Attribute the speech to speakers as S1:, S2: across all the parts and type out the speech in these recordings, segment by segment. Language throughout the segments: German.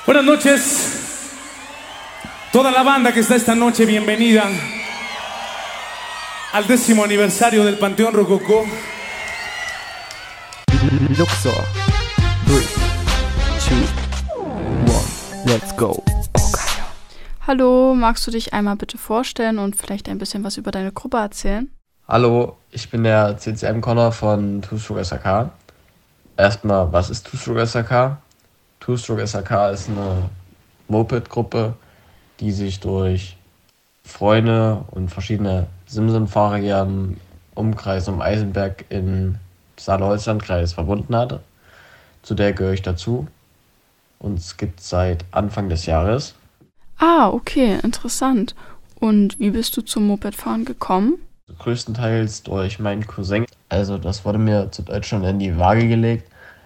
S1: Buenas noches, toda la banda que está esta noche, bienvenida al 10º aniversario del Panteón Rococó.
S2: Luxor. 3, 2, 1, let's go.
S3: Hallo, magst du dich einmal bitte vorstellen und vielleicht ein bisschen was über deine Gruppe erzählen?
S4: Hallo, ich bin der CCM Connor von Two Stroke SAK. Erstmal, was ist Two Stroke SAK? Two Stroke SAK ist eine Moped-Gruppe, die sich durch Freunde und verschiedene Simson-Fahrer hier im Umkreis um Eisenberg in Saale-Holzland-Kreis verbunden hatte. Zu der gehöre ich dazu. Uns gibt es seit Anfang des Jahres.
S3: Ah, okay, interessant. Und wie bist du zum Mopedfahren gekommen?
S4: Größtenteils durch meinen Cousin. Also das wurde mir zu Deutsch schon in die Waage gelegt,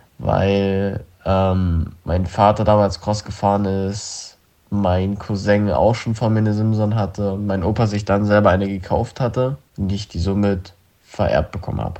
S4: weil mein Vater damals Cross gefahren ist, mein Cousin auch schon von mir eine Simson hatte und mein Opa sich dann selber eine gekauft hatte und ich die somit vererbt bekommen habe.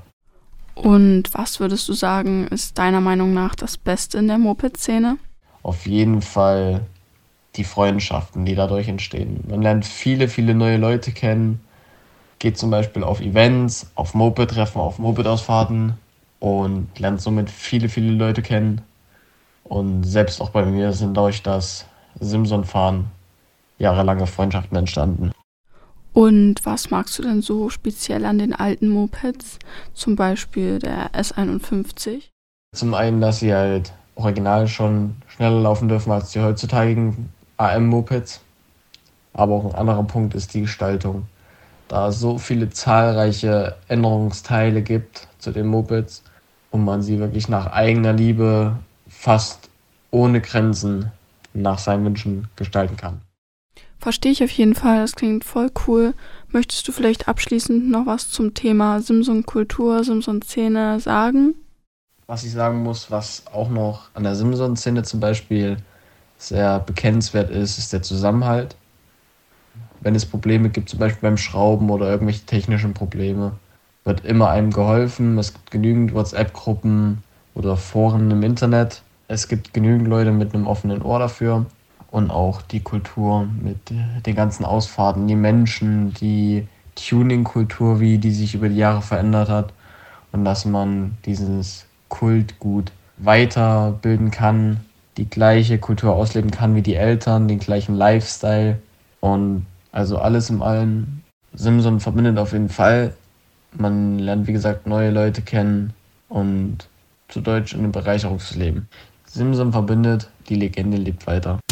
S3: Und was würdest du sagen, ist deiner Meinung nach das Beste in der Moped-Szene?
S4: Auf jeden Fall die Freundschaften, die dadurch entstehen. Man lernt viele, viele neue Leute kennen, geht zum Beispiel auf Events, auf Moped-Treffen, auf Moped-Ausfahrten und lernt somit viele, viele Leute kennen. Und selbst auch bei mir sind durch das Simson-Fahren jahrelange Freundschaften entstanden.
S3: Und was magst du denn so speziell an den alten Mopeds? Zum Beispiel der S51?
S4: Zum einen, dass sie halt original schon schneller laufen dürfen als die heutzutage AM-Mopeds. Aber auch ein anderer Punkt ist die Gestaltung. Da es so viele zahlreiche Änderungsteile gibt zu den Mopeds und man sie wirklich nach eigener Liebe fast ohne Grenzen nach seinen Wünschen gestalten kann.
S3: Verstehe ich auf jeden Fall, das klingt voll cool. Möchtest du vielleicht abschließend noch was zum Thema Simson-Kultur, Simson-Szene sagen?
S4: Was ich sagen muss, was auch noch an der Simson-Szene zum Beispiel sehr bekennenswert ist, ist der Zusammenhalt. Wenn es Probleme gibt, zum Beispiel beim Schrauben oder irgendwelche technischen Probleme, wird immer einem geholfen. Es gibt genügend WhatsApp-Gruppen oder Foren im Internet. Es gibt genügend Leute mit einem offenen Ohr dafür. Und auch die Kultur mit den ganzen Ausfahrten, die Menschen, die Tuning-Kultur, wie die sich über die Jahre verändert hat. Und dass man dieses Kultgut weiterbilden kann, die gleiche Kultur ausleben kann wie die Eltern, den gleichen Lifestyle. Und also alles in allem, Simson verbindet auf jeden Fall. Man lernt, wie gesagt, neue Leute kennen und zu Deutsch eine Bereicherung fürs Leben. Simson verbindet, die Legende lebt weiter.